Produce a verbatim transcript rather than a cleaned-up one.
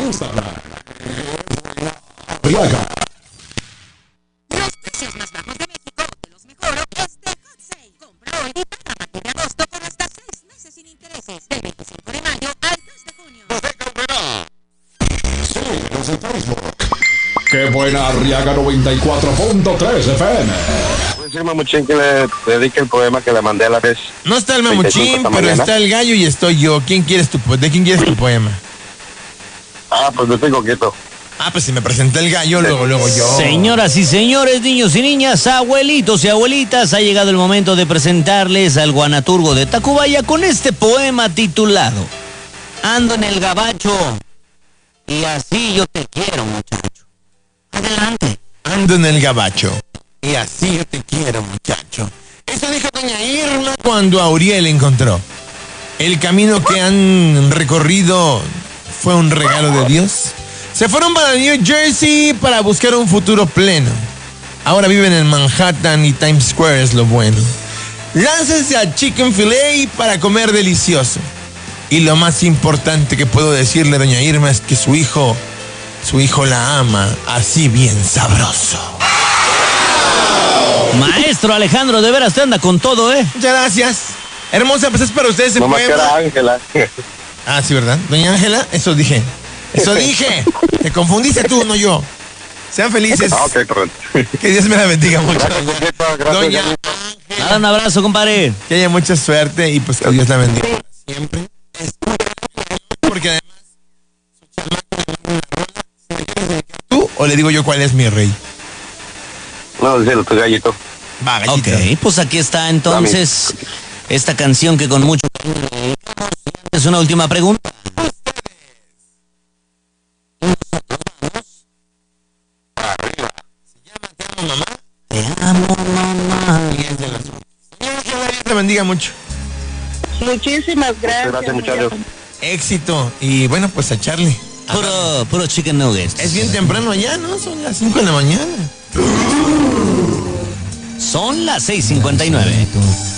Instagram. Arriaga. Los precios más bajos de México, de los mejores, este Hot Sale. Compra hoy y paga a partir de agosto con hasta seis meses sin intereses. Del veinticinco de mayo al dos de junio. Síguenos en Facebook. ¡Qué buena! Arriaga noventa y cuatro punto tres F M. Puede ser Mamuchín que le dedique el poema que le mandé a la vez. No está el Mamuchín, pero mañana. está el gallo y estoy yo. ¿Quién quieres tu, ¿De quién quieres tu poema? Ah, pues lo tengo quieto. Ah, pues si me presenta el gallo, luego, luego yo. Señoras y señores, niños y niñas, abuelitos y abuelitas, ha llegado el momento de presentarles al guanaturgo de Tacubaya con este poema titulado Ando en el gabacho y así yo te quiero, muchacho. Adelante. Ando en el gabacho y así yo te quiero, muchacho. Eso dijo doña Irma cuando a Uriel encontró. El camino que han recorrido fue un regalo de Dios. Se fueron para New Jersey para buscar un futuro pleno. Ahora viven en Manhattan y Times Square es lo bueno. Láncense a Chicken Filet para comer delicioso. Y lo más importante que puedo decirle, doña Irma, es que su hijo, su hijo la ama así bien sabroso. Maestro Alejandro, de veras te anda con todo, ¿eh? Muchas gracias. Hermosa, pues es para usted ese No más que poema. era Ángela. Ah, sí, ¿verdad? Doña Ángela, eso dije. Eso dije. Te confundiste tú, no yo. Sean felices. Ah, ok, perdón. Que Dios me la bendiga mucho. Gracias, Gallito, gracias, Doña Gallito. Nada, un abrazo, compadre. Que haya mucha suerte y pues que Dios la bendiga siempre. Porque además ¿tú o le digo yo cuál es mi rey? No, díselo tu Gallito. Va, gallito. Ok, pues aquí está entonces esta canción que con mucho cariño le dedicamos. Es una última pregunta. Te amo, mamá. Dios te bendiga mucho. Muchísimas gracias. Gracias, muchachos. Éxito. Y bueno, pues a echarle. Puro, puro chicken nuggets. Es bien temprano allá, ¿no? Son las cinco de la mañana. Son las seis cincuenta y nueve.